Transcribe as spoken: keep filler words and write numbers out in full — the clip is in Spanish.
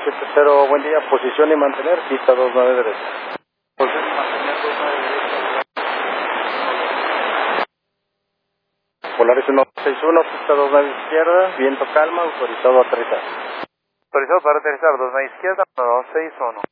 siete cero, buen día, posición y mantener, pista dos nueve derecha. Posición y mantener dos nueve derecha. Polaris uno seis uno, pista dos nueve izquierda, viento calma, autorizado a aterrizar. Autorizado para aterrizar, dos nueve izquierda, uno dos seis uno.